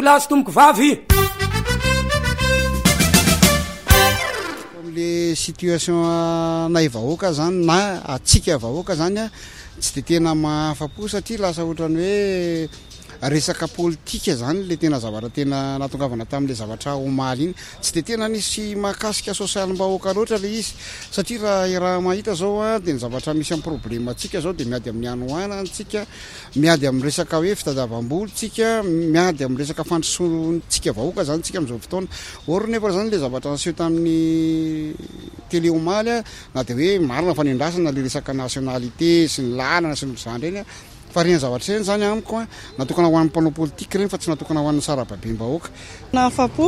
plasy tomboko vavy le situation nay vahoaka zany na atsika vahoaka zany a tsy de tena mahafapo satria lasa ohatrany hoe resaka politika zany le tena zavatra tena natongavana tamin'le zavatra omaly iny tsy de tena nisy mahakasika sosialim-bahoaka loatra le izy satria raha mahita zao a de ny zavatra misy amin'ny problème atsika zao de miady amin'ny anoana tsika miady amin'ny resaka hoe fitadiavam-boly tsika miady amin'ny resaka fandrosoantsika vahoaka zany tsika amin'izao fotoana or nefa zany le zavatra aseho tamin'ny télé omaly a na de hoe marina fanendrasana le resaka nationalité sy ny lalana sy ny zany reny a fa reny zavatra reny zany amiko a natokana ho an'ny mpanao politika reny fa tsy natokana ho an'ny sarababe-mbahoaka nahafapo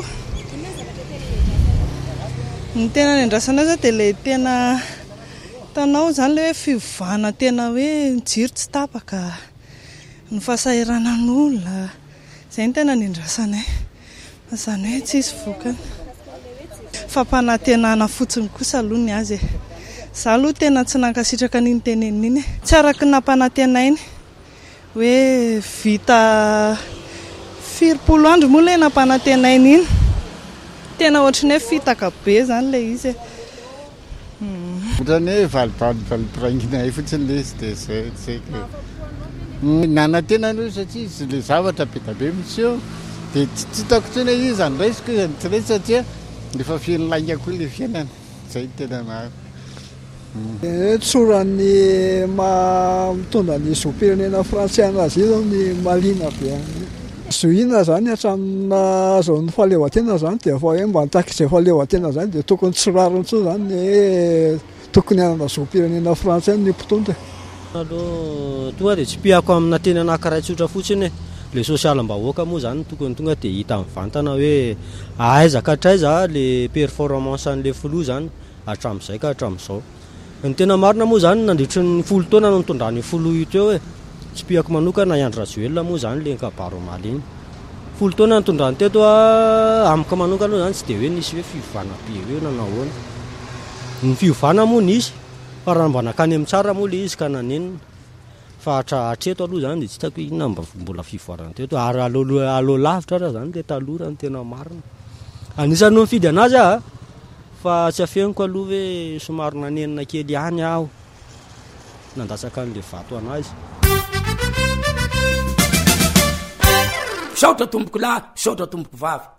ny tena nendrasana zao de le tena tanao zany le hoe fivana tena hoe jiro tsy tapaka ny fahasahiranan'olona zay ny tena nendrasanay fa zany hoe tsisy vokany fampanantenana fotsiny kosa aloha ny azy za aloha tena tsy nankasitraka n'iny tenen'iny tsy araky nampanantenainy hoe vita 20 andro moa le nampanantenainy iny tena ohatrany hoe fitaka be zany le izy ohatrany hoe valipiraingina fotsiny le izy de zay nanantena aloha satria izy le zavatra be da be misy eo de tsy hitako tsena izy zany raisiko izany tsy resy satria efa fiany lainga koa le fiainana zay tena maro tsorany mitondra ny zopirenena frantsay anazy io zao ny malina be zoina zany hatramina zao ny fahaleovatena zany de fa hoe mba nitakizay fahaleovatena zany de tokony tsirariny tso zany hoe tokony anana zopirenena frantsay ny mpitondra aloha tonga de tsy piako amina teny anankiray tsotra fotsiny le sosialim-bahoaka moa zany tokony tonga de hita mivantana hoe aiza ka hatraiza le performance an'le filoha zany hatramin'izay ka hatramin'izao ny tena marina moa zany nandritry ny 10 taona no nitondrany filoha io teo hoe tsy piako manokana Andry Rajoelina moa zany le kabaro omaly iny 10 taona nitondrany teto amiko manokana aloha zany tsy de hoe nisy hoe fivana be hoe nanahoana ny fivana moa nisy fa raha mba nakany amin'ny tsara moa le izy ka nanenina fa hatreto aloha zany de tsy hitako inona mbola fivoarana teto ary alo lavitra raha zany le taloha ny tena marina anisany no mifidy anazy fa tsy afeniko aloha hoe somary nanenina kely ihany aho nandatsaka an'le vato anazy saotra tomboko lahy saotra tomboko vavy